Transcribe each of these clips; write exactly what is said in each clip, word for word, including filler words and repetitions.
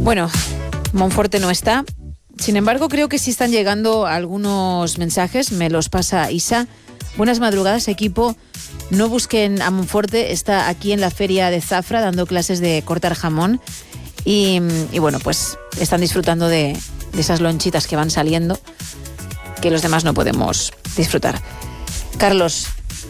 Bueno, Monforte no está. Sin embargo, creo que sí están llegando algunos mensajes. Me los pasa Isa. Buenas madrugadas, equipo. No busquen a Monforte. Está aquí en la feria de Zafra dando clases de cortar jamón. Y, y bueno, pues están disfrutando de, de esas lonchitas que van saliendo, que los demás no podemos disfrutar. Carlos,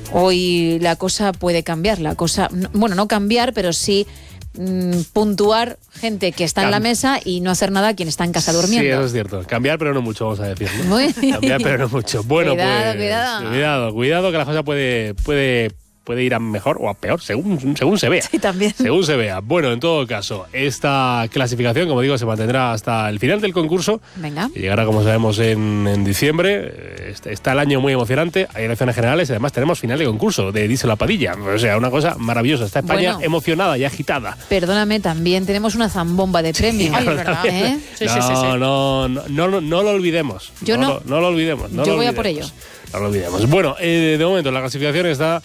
hoy la cosa puede cambiar. La cosa, bueno, no cambiar, pero sí mmm, puntuar gente que está Cam- en la mesa y no hacer nada quien está en casa durmiendo. Sí, eso es cierto. Cambiar, pero no mucho, vamos a decir, ¿no? Muy bien. Cambiar, pero no mucho. Bueno, cuidado, pues cuidado. cuidado, cuidado, que la cosa puede, puede, puede ir a mejor o a peor, según, según se vea. Sí, también. Según se vea. Bueno, en todo caso, esta clasificación, como digo, se mantendrá hasta el final del concurso. Venga. Que llegará, como sabemos, en, en diciembre. Está el año muy emocionante. Hay elecciones generales y además tenemos final de concurso de Díselo a Padilla. O sea, una cosa maravillosa. Está España bueno, emocionada y agitada. Perdóname, también tenemos una zambomba de premio. Sí, Ay, ¿verdad? ¿Eh? Sí, no, sí, sí, sí. No, no, no, no, no lo olvidemos. Yo no. No, lo, no lo olvidemos. No Yo lo voy olvidemos. a por ello. No lo olvidemos. Bueno, eh, de momento la clasificación está...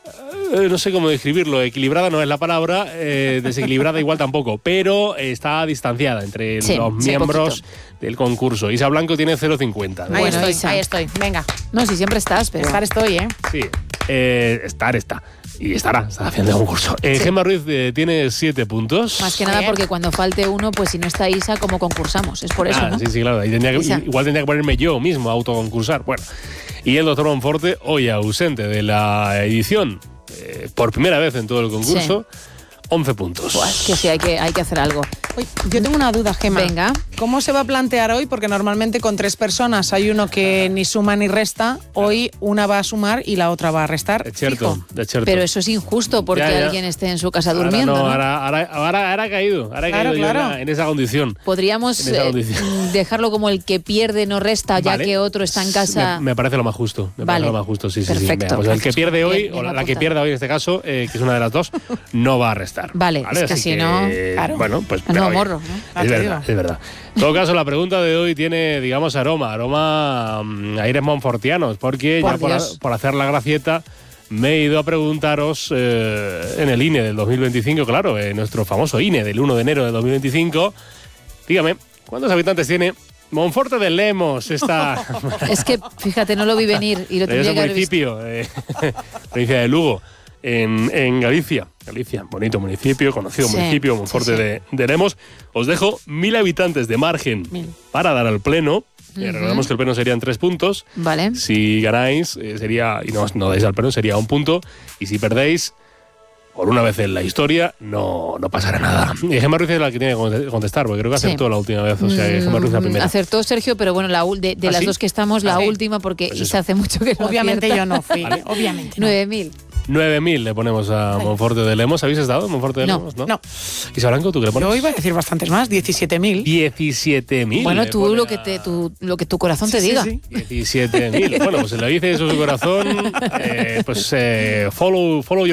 Eh, no sé cómo describirlo, equilibrada no es la palabra, eh, desequilibrada igual tampoco, pero está distanciada entre sí, los sí, miembros poquito. del concurso. Isa Blanco tiene cero coma cincuenta. Ahí Bueno, estoy, Isa. ahí estoy, venga. No, si siempre estás, pero... Estar estoy, ¿eh? Sí, eh, estar está. Y estará, está haciendo el concurso. Eh, sí. Gemma Ruiz eh, tiene siete puntos. Más que nada sí. porque cuando falte uno, pues si no está Isa, ¿cómo concursamos? Es por eso, ah, ¿no? Sí, sí, claro. Ahí tendría que, igual tendría que ponerme yo mismo a autoconcursar. Bueno, y el doctor Monforte, hoy ausente de la edición, eh, por primera vez en todo el concurso, sí. once puntos. Pues que sí, hay que, hay que hacer algo. Uy, yo tengo una duda, Gemma. Venga. ¿Cómo se va a plantear hoy? Porque normalmente con tres personas hay uno que ni suma ni resta. Hoy una va a sumar y la otra va a restar. Es cierto, es cierto. Pero eso es injusto porque ya, ya. alguien esté en su casa durmiendo, ahora no, ¿no? Ahora, ahora, ahora, ahora ha caído, ahora claro, ha caído claro. yo en, la, en esa condición. Podríamos esa condición. Eh, dejarlo como el que pierde no resta, ya vale. que otro está en casa. Me, me parece lo más justo. Me vale. parece lo más justo, sí, sí, Perfecto. sí. Pues el que pierde hoy, bien, bien o la que pierda hoy en este caso, eh, que es una de las dos, no va a restar. Vale, ¿vale? es que Así si no... Claro. Bueno, pues... No, oye, morro, ¿no? Es verdad, es verdad. En todo caso, la pregunta de hoy tiene, digamos, aroma, aroma um, aires monfortianos, porque por ya por, a, por hacer la gracieta me he ido a preguntaros eh, en el I N E del dos mil veinticinco, claro, en nuestro famoso I N E del uno de enero de dos mil veinticinco, dígame, ¿cuántos habitantes tiene Monforte de Lemos? Esta... Es que, fíjate, no lo vi venir y lo tendría es que un haber visto. municipio, eh, provincia de Lugo, en, en Galicia. Galicia, bonito municipio, conocido sí, municipio, Monforte sí, sí. De, de Lemos. Os dejo mil habitantes de margen mil. para dar al pleno. Uh-huh. Eh, recordemos que el pleno serían tres puntos. Vale. Si ganáis, eh, sería, y no, no dais al pleno, sería un punto. Y si perdéis, por una vez en la historia, no, no pasará nada. Y Gemma Ruiz es la que tiene que contestar, porque creo que acertó sí. la última vez. O sea, que Gemma Ruiz es la primera. Acertó Sergio, pero bueno, la, de, de ¿Ah, las sí? dos que estamos, la ¿Ah, sí? última, porque pues Isa hace mucho que no Obviamente acierta. yo no fui, ¿vale? Obviamente no. nueve mil. nueve mil le ponemos a Monforte de Lemos. ¿Habéis estado en Monforte de no, Lemos? No. no. Isa Blanco, ¿tú qué le pones? Yo iba a decir bastantes más, diecisiete mil. diecisiete mil. Bueno, tú lo que, te, tu, lo que tu corazón sí, te sí, diga. Sí. diecisiete mil. Bueno, pues si le dice eso su corazón, eh, pues eh, follow, follow your